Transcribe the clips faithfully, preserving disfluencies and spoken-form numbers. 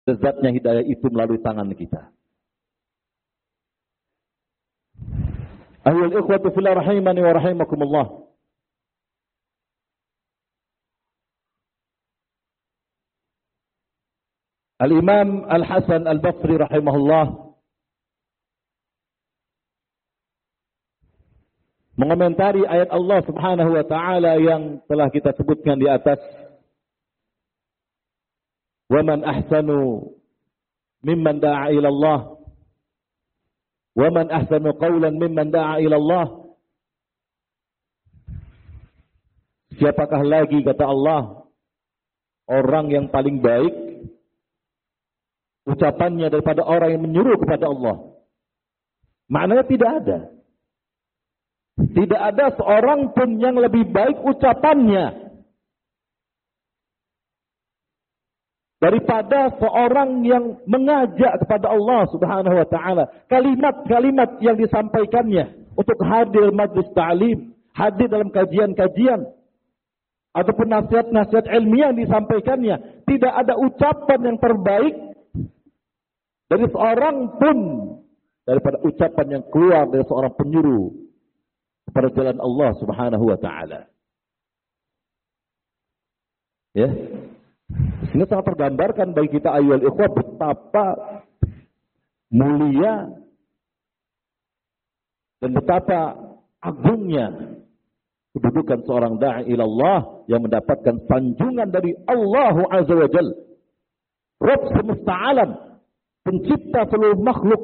lezatnya hidayah itu melalui tangan kita. Ayyuhal ikhwatu fillah rahimani wa rahimakumullah. Al-Imam Al-Hasan Al-Basri rahimahullah mengomentari ayat Allah Subhanahu wa taala yang telah kita sebutkan di atas. Wa man ahsanu mimman da'a ila Allah. Wa man ahsanu qawlan mimman da'a ila Allah. Siapakah lagi, kata Allah, orang yang paling baik ucapannya daripada orang yang menyuruh kepada Allah? Maknanya tidak ada. Tidak ada seorang pun yang lebih baik ucapannya daripada seorang yang mengajak kepada Allah Subhanahu wa taala. Kalimat-kalimat yang disampaikannya untuk hadir majlis ta'lim, hadir dalam kajian-kajian ataupun nasihat-nasihat ilmiah yang disampaikannya, tidak ada ucapan yang terbaik dari seorang pun daripada ucapan yang keluar dari seorang penyuruh kepada jalan Allah Subhanahu wa taala. Ya. Ini sangat tergambarkan bagi kita ayyuhal ikhwah betapa mulia dan betapa agungnya kedudukan seorang da'i ila Allah yang mendapatkan sanjungan dari Allah Azza wa Jalla, Rabb semesta alam, pencipta seluruh makhluk,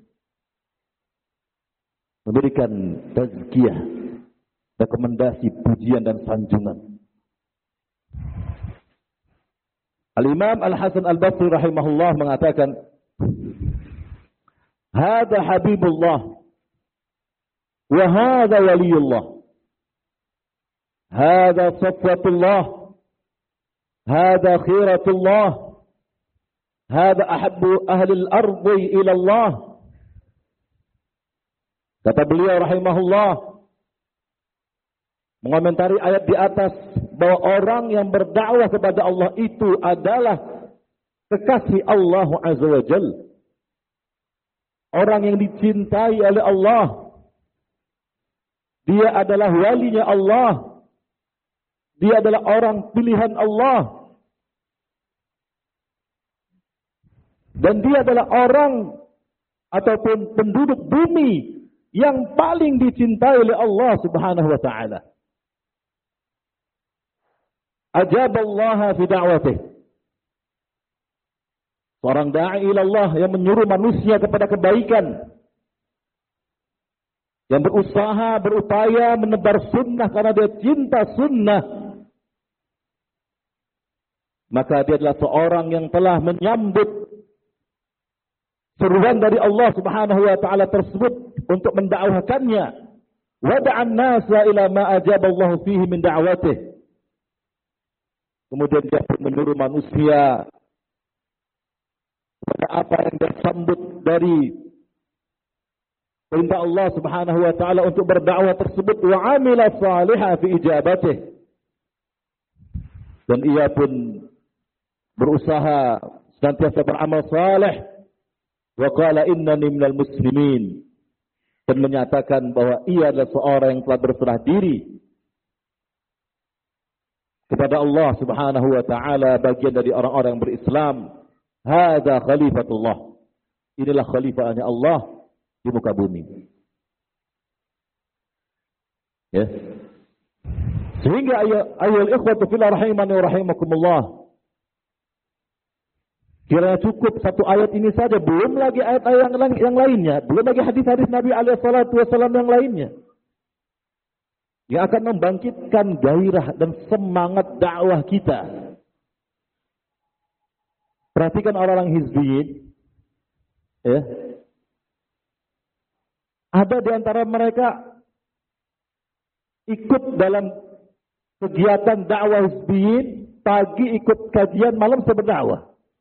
memberikan tazkiyah, rekomendasi, pujian dan sanjungan. Al-Imam Al-Hasan Al-Basri rahimahullah mengatakan, "Hada habibullah wa hada waliyullah. Hada safwatullah. Hada khiratullah. Hada ahabbu ahli al-ardi ila Allah." Kata beliau rahimahullah mengomentari ayat di atas bahwa orang yang berdakwah kepada Allah itu adalah kekasih Allah Azza wa Jalla. Orang yang dicintai oleh Allah. Dia adalah walinya Allah. Dia adalah orang pilihan Allah. Dan dia adalah orang ataupun penduduk bumi yang paling dicintai oleh Allah Subhanahu wa taala. Ajaballaha fi da'watih. Seorang da'i ilallah yang menyuruh manusia kepada kebaikan, yang berusaha, berupaya menebar sunnah karena dia cinta sunnah, maka dia adalah seorang yang telah menyambut seruan dari Allah Subhanahu wa taala tersebut untuk mendakwahkannya. Wada'an nasa ila ma ajaballahu fihi min da'watih. Kemudian dia pun menyuruh manusia pada apa yang dia sambut dari perintah Allah Subhanahu wa taala untuk berdakwah tersebut. Wa amila salihah fi ijabatih. Dan ia pun berusaha senantiasa beramal saleh. Wa qala innani minal muslimin. Dan menyatakan bahwa ia adalah seorang yang telah berserah diri kepada Allah Subhanahu wa taala, bagian dari orang-orang yang berislam. Hada khalifatullah. Inilah khalifahnya Allah di muka bumi. Ya. Sehingga ayyuhal ikhwatu fillah rahimani wa rahimakumullah. Kiranya cukup satu ayat ini saja, belum lagi ayat-ayat yang, yang lainnya, belum lagi hadis-hadis Nabi alaihi salatu wasallam yang lainnya, yang akan membangkitkan gairah dan semangat dakwah kita. Perhatikan orang-orang hizbiyin, ya. Ada di antara mereka ikut dalam kegiatan dakwah hizbiyin, pagi ikut kajian, malam sudah berdakwah.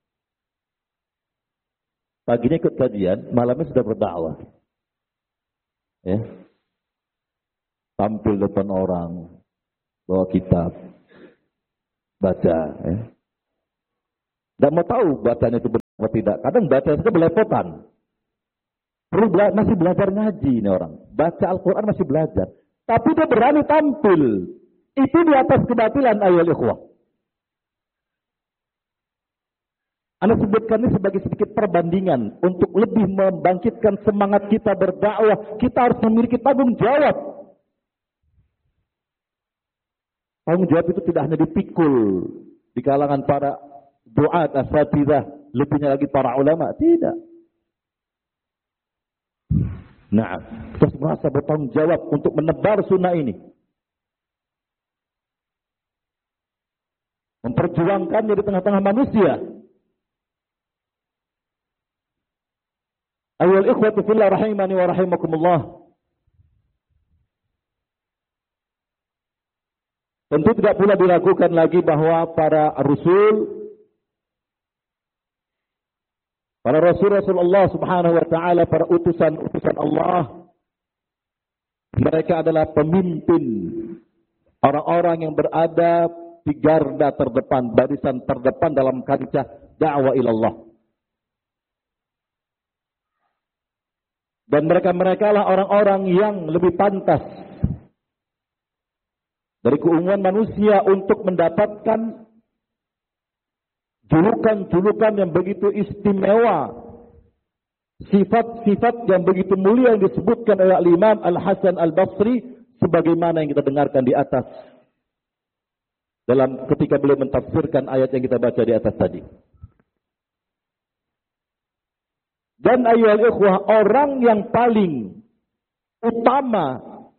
Paginya ikut kajian, malamnya sudah berdakwah. Ya. Tampil depan orang, bawa kitab, baca. Ya. Dan mau tahu bacanya itu benar. Oh tidak, kadang baca saja belepotan. Perlu bela- masih belajar ngaji ini orang. Baca Al-Quran masih belajar. Tapi dia berani tampil. Itu di atas kebatilan ayol ikhwah. Anda sebutkan ini sebagai sedikit perbandingan untuk lebih membangkitkan semangat kita berdakwah. Kita harus memiliki tanggung jawab. Tanggung jawab itu tidak hanya dipikul di kalangan para duat, asatidzah, lebihnya lagi para ulama. Tidak. Nah, terus merasa bertanggung jawab untuk menebar sunnah ini. Memperjuangkannya di tengah-tengah manusia. Ayyuhal ikhwatu fillah rahimani wa rahimakumullah. Tentu tidak pula diragukan lagi bahwa para rasul, para rasul Rasulullah subhanahu wa ta'ala, para utusan-utusan Allah, mereka adalah pemimpin orang-orang yang berada di garda terdepan, barisan terdepan dalam kancah dakwah ilallah. Dan mereka-mereka lah orang-orang yang lebih pantas dari keumuman manusia untuk mendapatkan julukan-julukan yang begitu istimewa, sifat-sifat yang begitu mulia yang disebutkan oleh Imam Al-Hasan Al-Basri sebagaimana yang kita dengarkan di atas dalam ketika beliau mentafsirkan ayat yang kita baca di atas tadi. Dan ayyuhal ikhwah, orang yang paling utama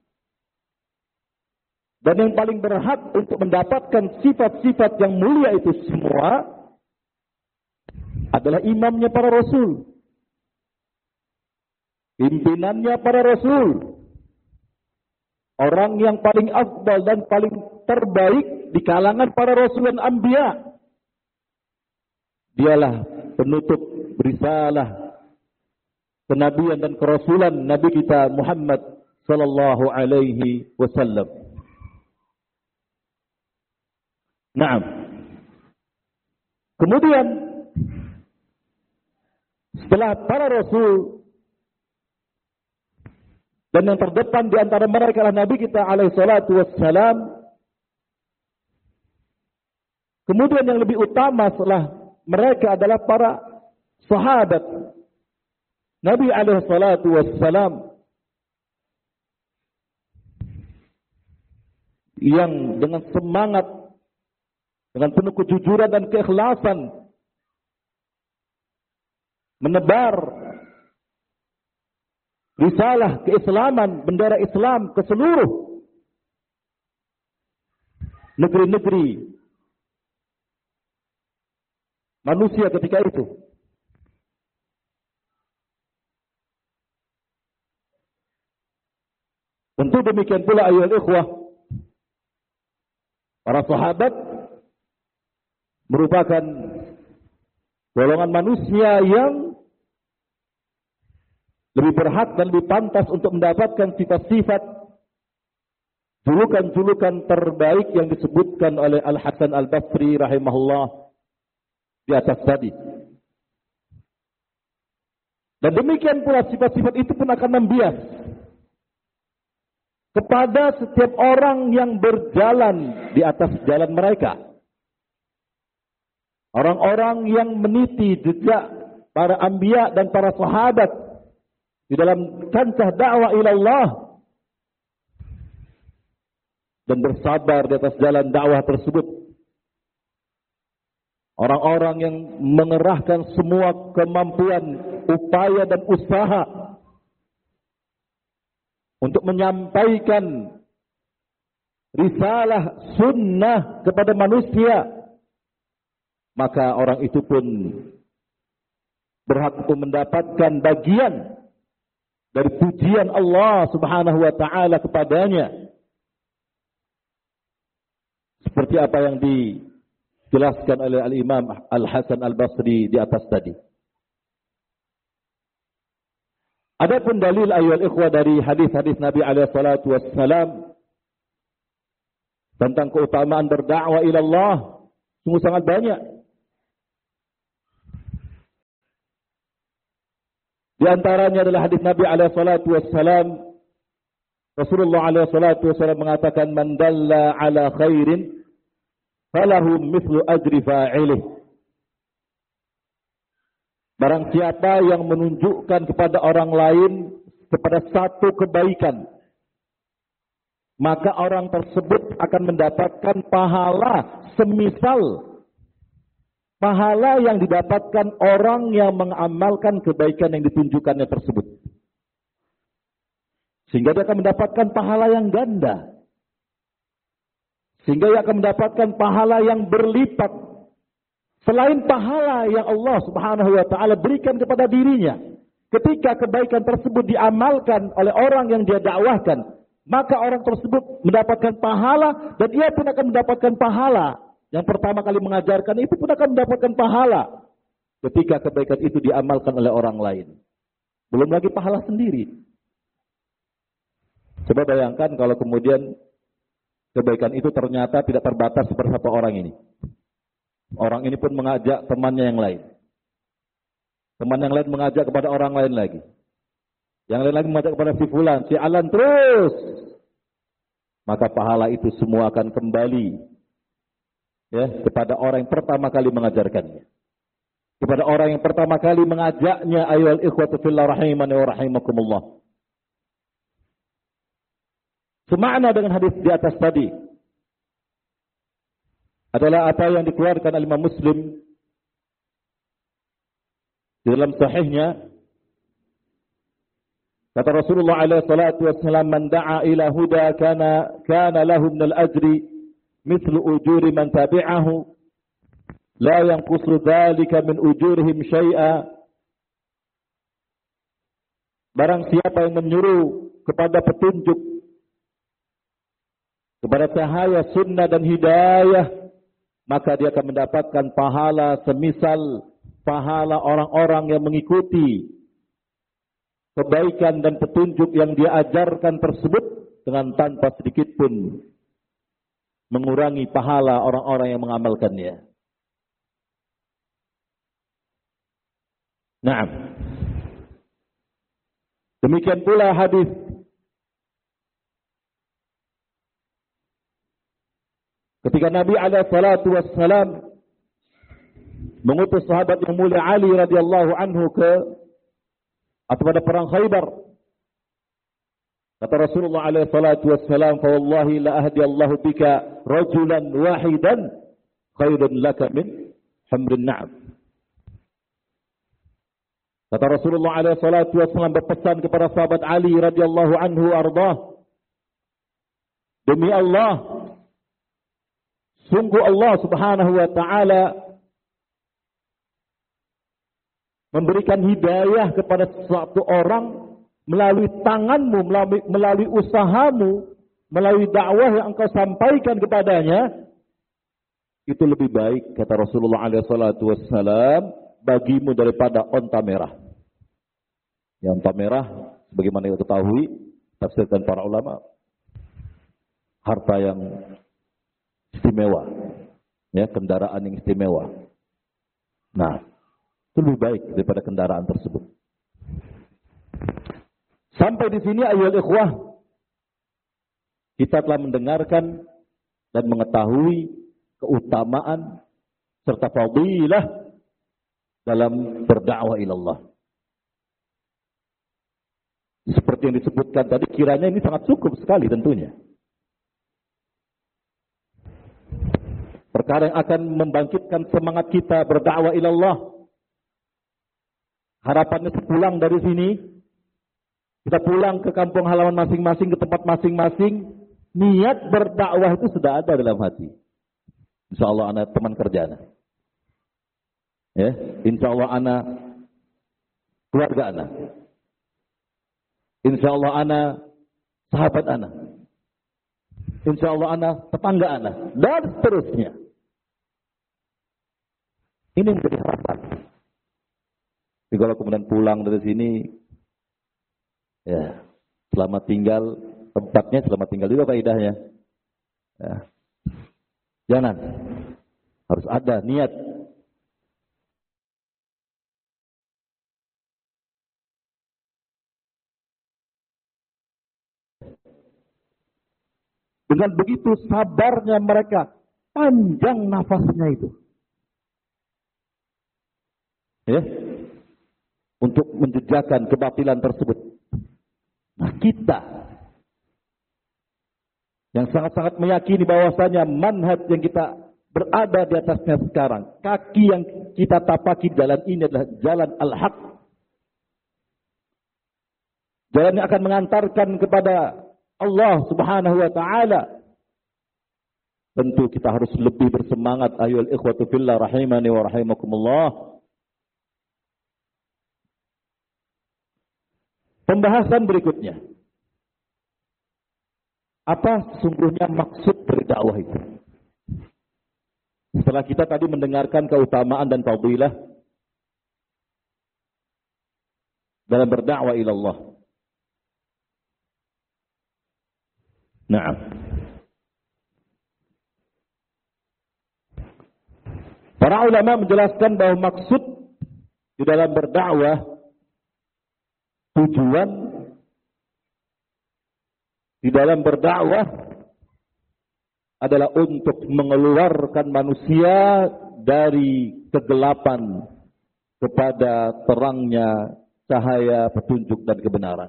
dan yang paling berhak untuk mendapatkan sifat-sifat yang mulia itu semua adalah imamnya para rasul. Pimpinannya para rasul. Orang yang paling afdal dan paling terbaik di kalangan para rasul dan anbiya. Dialah penutup risalah kenabian dan kerasulan Nabi kita Muhammad sallallahu alaihi wasallam. Naam. Kemudian setelah para rasul dan yang terdepan di antara mereka adalah Nabi kita alaihi salatu wassalam. Kemudian yang lebih utama setelah mereka adalah para sahabat Nabi alaihi salatu wassalam yang dengan semangat, dengan penuh kejujuran dan keikhlasan menebar risalah keislaman, bendera Islam ke seluruh negeri-negeri manusia ketika itu. Tentu demikian pula ayyuhal ikhwah, para sahabat merupakan golongan manusia yang lebih berhak dan lebih pantas untuk mendapatkan sifat-sifat julukan-julukan terbaik yang disebutkan oleh Al-Hasan Al-Basri rahimahullah di atas tadi. Dan demikian pula sifat-sifat itu pun akan membias kepada setiap orang yang berjalan di atas jalan mereka. Orang-orang yang meniti jejak para anbiya dan para sahabat di dalam kancah dakwah ilallah dan bersabar di atas jalan dakwah tersebut. Orang-orang yang mengerahkan semua kemampuan, upaya dan usaha untuk menyampaikan risalah sunnah kepada manusia, maka orang itu pun berhak untuk mendapatkan bagian dari pujian Allah subhanahu wa ta'ala kepadanya. Seperti apa yang dijelaskan oleh Al-Imam Al-Hasan Al-Basri di atas tadi. Adapun dalil ayyuhal ikhwah dari hadis-hadis Nabi alaihi salatu wassalam tentang keutamaan berdakwah ila Allah sungguh sangat banyak. Di antaranya adalah hadis Nabi alaihi salatu wassalam. Rasulullah alaihi salatu wassalam mengatakan, "Man dalla ala khairin falahu mithlu ajri fa'ilih." Barang siapa yang menunjukkan kepada orang lain kepada satu kebaikan, maka orang tersebut akan mendapatkan pahala semisal pahala yang didapatkan orang yang mengamalkan kebaikan yang ditunjukkannya tersebut. Sehingga dia akan mendapatkan pahala yang ganda. Sehingga dia akan mendapatkan pahala yang berlipat. Selain pahala yang Allah Subhanahu wa taala berikan kepada dirinya. Ketika kebaikan tersebut diamalkan oleh orang yang dia dakwahkan, maka orang tersebut mendapatkan pahala dan ia pun akan mendapatkan pahala. Yang pertama kali mengajarkan itu pun akan mendapatkan pahala ketika kebaikan itu diamalkan oleh orang lain. Belum lagi pahala sendiri. Coba bayangkan kalau kemudian kebaikan itu ternyata tidak terbatas pada satu orang ini. Orang ini pun mengajak temannya yang lain. Teman yang lain mengajak kepada orang lain lagi. Yang lain lagi mengajak kepada si fulan, si alan terus. Maka pahala itu semua akan kembali ya, kepada orang yang pertama kali mengajarkannya. Kepada orang yang pertama kali mengajaknya, ayyuhal ikhwatu fillah rahimani wa rahimakumullah. Semakna dengan hadis di atas tadi adalah apa yang dikeluarkan oleh Imam Muslim di dalam sahihnya. Kata Rasulullah alaihi salatu wassalam, "Man da'a ila huda kana kana lahu minal ajri مثل أجور من تبعه لا ينقص ذلك من أجورهم شيئا." Barang siapa yang menyuruh kepada petunjuk, kepada cahaya sunnah dan hidayah, maka dia akan mendapatkan pahala semisal pahala orang-orang yang mengikuti kebaikan dan petunjuk yang dia ajarkan tersebut dengan tanpa sedikit pun mengurangi pahala orang-orang yang mengamalkannya. Naam. Demikian pula hadis ketika Nabi alaihi salatu wassalam mengutus sahabat yang mulia Ali radhiyallahu anhu ke atau pada perang Khaybar. Kata Rasulullah alaihi salatu wassalam, "Fa wallahi la ahdiyallahu bika rajulan wahidan khairun laka min humrin na'am." Kata Rasulullah alaihi salatu wassalam berpesan kepada sahabat Ali radhiyallahu anhu ardah, "Demi Allah, sungguh Allah Subhanahu wa taala memberikan hidayah kepada suatu orang melalui tanganmu, melalui, melalui usahamu, melalui dakwah yang engkau sampaikan kepadanya, itu lebih baik," kata Rasulullah alaihi salatu wassalam, "bagimu daripada onta merah." Yang onta merah, sebagaimana yang ketahui, tafsirkan para ulama, harta yang istimewa, ya, kendaraan yang istimewa. Nah, itu lebih baik daripada kendaraan tersebut. Sampai di sini ayyuhal ikhwah, kita telah mendengarkan dan mengetahui keutamaan serta fadilah dalam berdakwah ilallah. Seperti yang disebutkan tadi, kiranya ini sangat cukup sekali tentunya. Perkara yang akan membangkitkan semangat kita berdakwah ilallah. Harapannya sepulang dari sini, kita pulang ke kampung halaman masing-masing, ke tempat masing-masing, niat berdakwah itu sudah ada dalam hati. Insya Allah anak teman kerja anak. Ya, insya Allah anak keluarga anak. Insya Allah anak sahabat anak. Insya Allah anak tetangga anak. Dan seterusnya. Ini menjadi harapan. Jadi kalau kemudian pulang dari sini, ya, selamat tinggal, tempatnya selamat tinggal juga faedahnya. Ya. Jangan, harus ada niat Dengan begitu sabarnya mereka, panjang nafasnya itu. Ya, untuk menjejakan kebatilan tersebut. Nah, kita yang sangat-sangat meyakini bahwasanya manhaj yang kita berada di atasnya sekarang, kaki yang kita tapaki jalan ini adalah jalan al-haq. Jalan yang akan mengantarkan kepada Allah Subhanahu wa taala. Tentu kita harus lebih bersemangat, ayyuhal ikhwatu fillah rahimani wa rahimakumullah. Pembahasan berikutnya. Apa sesungguhnya maksud dari dakwah itu? Setelah kita tadi mendengarkan keutamaan dan fadilah dalam berdakwah ila Allah. Naam. Para ulama menjelaskan bahwa maksud di dalam berdakwah, tujuan di dalam berdakwah adalah untuk mengeluarkan manusia dari kegelapan kepada terangnya cahaya petunjuk dan kebenaran.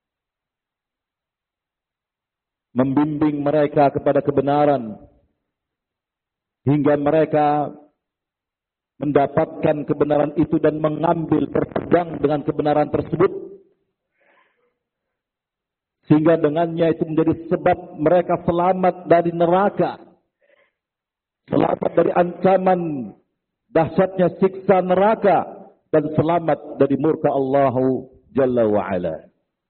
Membimbing mereka kepada kebenaran hingga mereka mendapatkan kebenaran itu dan mengambil berpegang dengan kebenaran tersebut, sehingga dengannya itu menjadi sebab mereka selamat dari neraka, selamat dari ancaman dahsyatnya siksa neraka, dan selamat dari murka Allah Jalla wa'ala.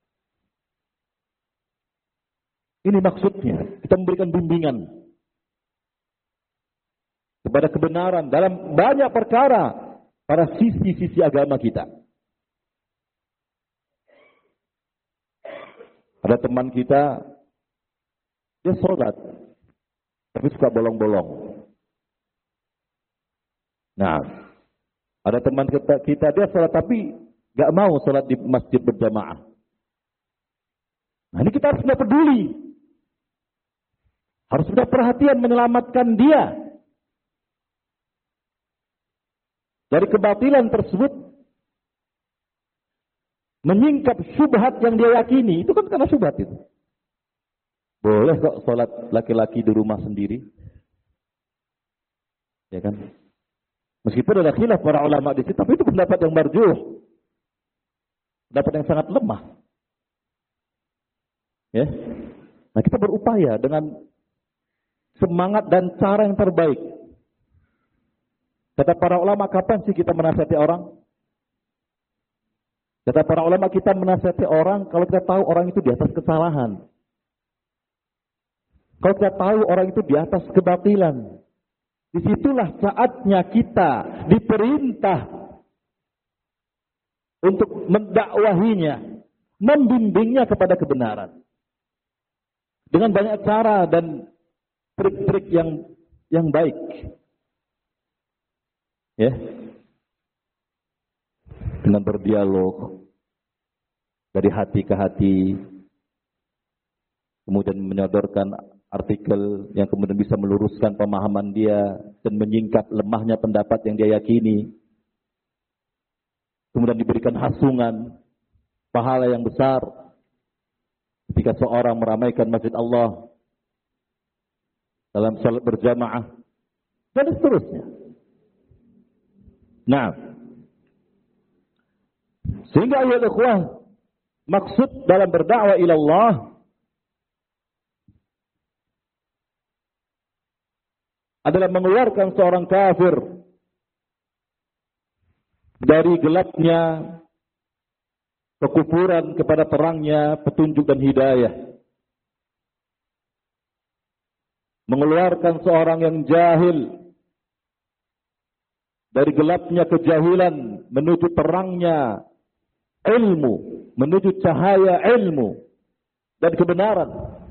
Ini maksudnya, kita memberikan bimbingan kepada kebenaran dalam banyak perkara pada sisi-sisi agama kita. Ada teman kita, dia sholat, tapi suka bolong-bolong. Nah, ada teman kita, kita dia sholat tapi gak mau sholat di masjid berjamaah. Nah, ini kita harus sudah peduli. Harus sudah perhatian menyelamatkan dia dari kebatilan tersebut, menyingkap syubhat yang dia yakini. Itu kan karena syubhat itu. Boleh kok sholat laki-laki di rumah sendiri, ya kan? Meskipun ada khilaf para ulama di situ, tapi itu pendapat yang marjuh, pendapat yang sangat lemah. Ya, nah kita berupaya dengan semangat dan cara yang terbaik. Kata para ulama, kapan sih kita menasihati orang? Kata para ulama, kita menasihati orang kalau kita tahu orang itu di atas kesalahan. Kalau kita tahu orang itu di atas kebatilan. Disitulah saatnya kita diperintah untuk mendakwahinya, membimbingnya kepada kebenaran. Dengan banyak cara dan trik-trik yang yang baik. Ya. Dengan berdialog dari hati ke hati, kemudian menyodorkan artikel yang kemudian bisa meluruskan pemahaman dia dan menyingkap lemahnya pendapat yang dia yakini. Kemudian diberikan hasungan pahala yang besar ketika seorang meramaikan masjid Allah dalam salat berjamaah dan seterusnya. Nah, sehingga ayat ikhwah, maksud dalam berdakwah ila Allah adalah mengeluarkan seorang kafir dari gelapnya kekufuran kepada terangnya petunjuk dan hidayah. Mengeluarkan seorang yang jahil dari gelapnya kejahilan menuju terangnya ilmu, menuju cahaya ilmu dan kebenaran.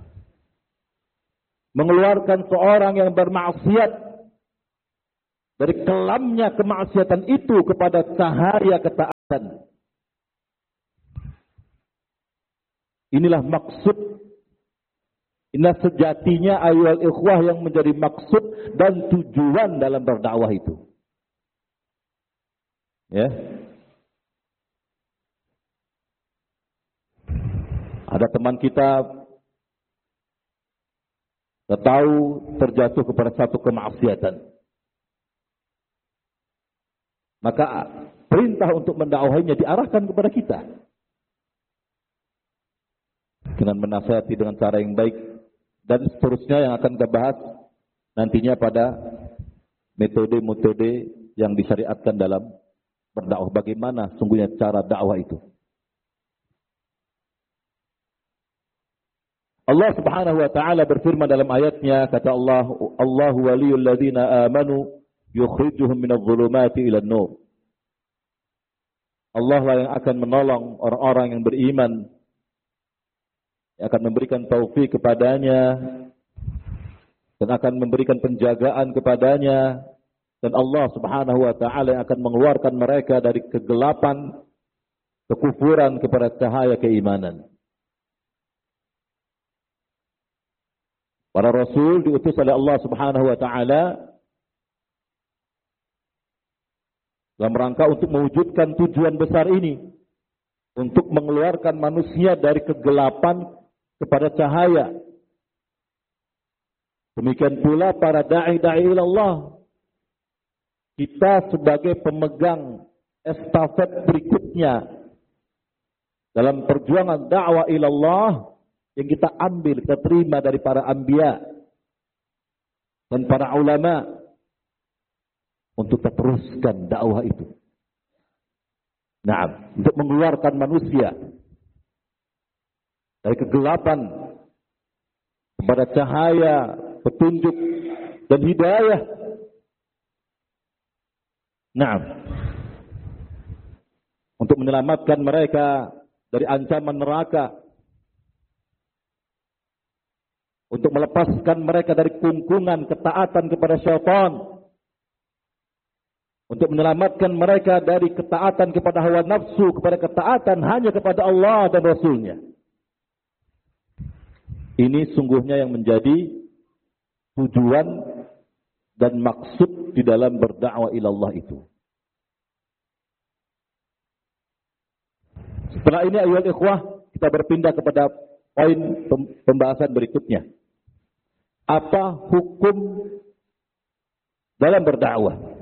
Mengeluarkan seorang yang bermaksiat dari kelamnya kemaksiatan itu kepada cahaya ketaatan. Inilah maksud Ini sejatinya ayol ikhwah yang menjadi maksud dan tujuan dalam berdakwah itu. Ya. Ada teman kita tahu terjatuh kepada satu kemaksiatan. Maka perintah untuk mendakwahinya diarahkan kepada kita. Dengan menasihati dengan cara yang baik. Dan seterusnya yang akan kita bahas nantinya pada metode-metode yang disyariatkan dalam berdakwah. Bagaimana sungguhnya cara dakwah itu. Allah Subhanahu wa taala berfirman dalam ayatnya, kata Allah, Allahu waliyul ladzina amanu yukhrijuhum minadh dhulumati ilan nur. Allah lah yang akan menolong orang-orang yang beriman, yang akan memberikan taufik kepadanya dan akan memberikan penjagaan kepadanya, dan Allah Subhanahu wa taala yang akan mengeluarkan mereka dari kegelapan kekufuran kepada cahaya keimanan. Para rasul diutus oleh Allah Subhanahu wa taala dalam rangka untuk mewujudkan tujuan besar ini, untuk mengeluarkan manusia dari kegelapan kepada cahaya. Demikian pula para da'i-da'i ilallah. Kita sebagai pemegang estafet berikutnya dalam perjuangan dakwah ilallah yang kita ambil, kita terima dari para anbiya dan para ulama untuk kita teruskan dakwah itu. Nah, untuk mengeluarkan manusia dari kegelapan kepada cahaya, petunjuk dan hidayah. Nah, untuk menyelamatkan mereka dari ancaman neraka, untuk melepaskan mereka dari kungkungan ketaatan kepada syaitan, untuk menyelamatkan mereka dari ketaatan kepada hawa nafsu, kepada ketaatan hanya kepada Allah dan Rasulnya. Ini sungguhnya yang menjadi tujuan dan maksud di dalam berdakwah ilallah itu. Setelah ini ayuhal ikhwah, kita berpindah kepada poin pembahasan berikutnya. Apa hukum dalam berdakwah?